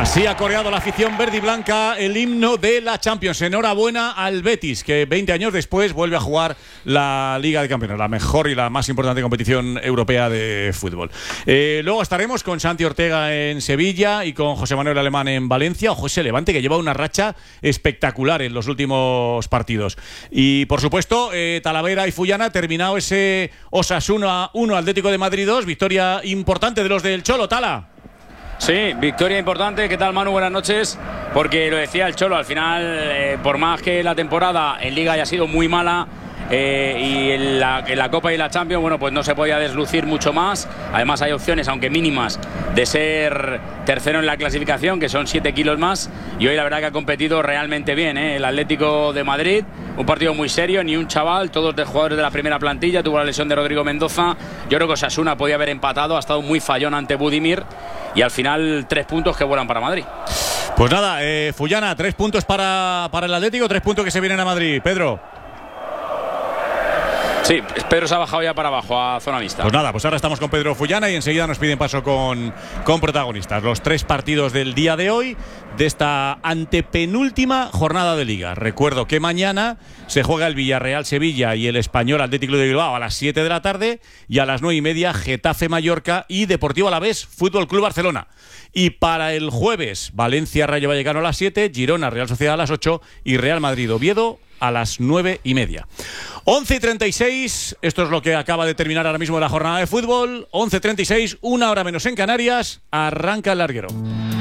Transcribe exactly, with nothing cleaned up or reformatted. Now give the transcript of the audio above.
Así ha coreado la afición verde y blanca el himno de la Champions. Enhorabuena al Betis, que veinte años después vuelve a jugar la Liga de Campeones, la mejor y la más importante competición europea de fútbol. Eh, luego estaremos con Santi Ortega en Sevilla y con José Manuel Alemán en Valencia. Ojo ese Levante que lleva una racha espectacular en los últimos partidos. Y por supuesto, eh, Talavera y Fullana, terminado ese Osasuna uno, Atlético de Madrid dos, victoria importante de los del Cholo. Tala. Sí, victoria importante. ¿Qué tal, Manu? Buenas noches. Porque lo decía el Cholo, al final, eh, por más que la temporada en Liga haya sido muy mala, eh, y en la, en la Copa y la Champions, bueno, pues no se podía deslucir mucho más. Además hay opciones, aunque mínimas, de ser tercero en la clasificación, que son siete kilos más. Y hoy la verdad que ha competido realmente bien, ¿eh? El Atlético de Madrid, un partido muy serio, ni un chaval, todos de jugadores de la primera plantilla. Tuvo la lesión de Rodrigo Mendoza. Yo creo que Osasuna podía haber empatado, ha estado muy fallón ante Budimir. Y al final, tres puntos que vuelan para Madrid. Pues nada, eh, Fullana, tres puntos para, para el Atlético, tres puntos que se vienen a Madrid. Pedro. Sí, Pedro se ha bajado ya para abajo, a zona mixta. Pues nada, pues ahora estamos con Pedro Fullana y enseguida nos piden paso con, con protagonistas. Los tres partidos del día de hoy, de esta antepenúltima jornada de Liga. Recuerdo que mañana se juega el Villarreal-Sevilla y el Español Atlético de Bilbao a las siete de la tarde, y a las nueve y media Getafe-Mallorca y Deportivo Alavés Fútbol Club Barcelona. Y para el jueves, Valencia-Rayo Vallecano a las siete, Girona-Real Sociedad a las ocho y Real Madrid-Oviedo a las nueve y media. once y treinta y seis, esto es lo que acaba de terminar ahora mismo la jornada de fútbol. once y treinta y seis, una hora menos en Canarias, arranca el larguero.